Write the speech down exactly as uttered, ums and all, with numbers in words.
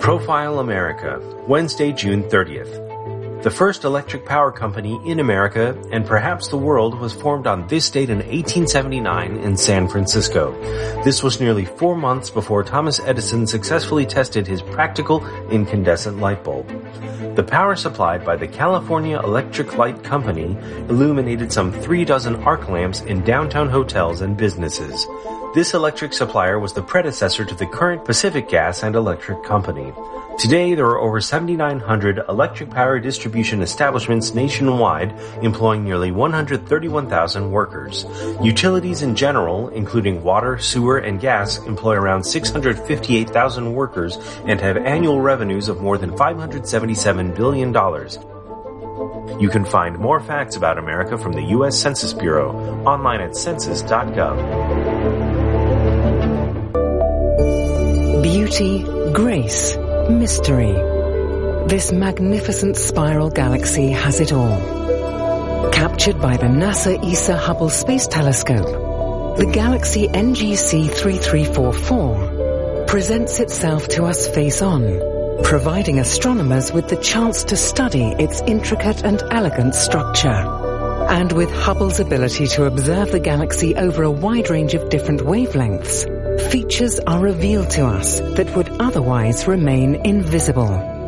Profile America, Wednesday, June thirtieth. The first electric power company in America, and perhaps the world, was formed on this date in eighteen seventy-nine in San Francisco. This was nearly four months before Thomas Edison successfully tested his practical incandescent light bulb. The power supplied by the California Electric Light Company illuminated some three dozen arc lamps in downtown hotels and businesses. This electric supplier was the predecessor to the current Pacific Gas and Electric Company. Today, there are over seventy-nine hundred electric power distribution establishments nationwide, employing nearly one hundred thirty-one thousand workers. Utilities in general, including water, sewer, and gas, employ around six hundred fifty-eight thousand workers and have annual revenues of more than five hundred seventy-seven billion dollars. You can find more facts about America from the U S Census Bureau online at census dot gov. Beauty, grace, mystery. This magnificent spiral galaxy has it all. Captured by the NASA E S A Hubble Space Telescope, the galaxy N G C thirty-three forty-four presents itself to us face-on, providing astronomers with the chance to study its intricate and elegant structure. And with Hubble's ability to observe the galaxy over a wide range of different wavelengths, features are revealed to us that would otherwise remain invisible.